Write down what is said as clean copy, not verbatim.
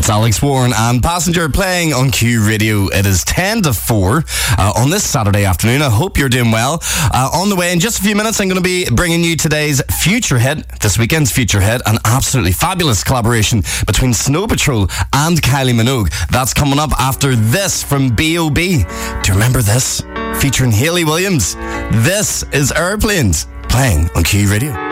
It's Alex Warren and Passenger playing on Q Radio. It is 10 to 4 on this Saturday afternoon. I hope you're doing well. On the way in just a few minutes, I'm going to be bringing you today's Future Hit, this weekend's Future Hit, an absolutely fabulous collaboration between Snow Patrol and Kylie Minogue. That's coming up after this from B.O.B. Do you remember this? Featuring Hayley Williams. This is Airplanes playing on Q Radio.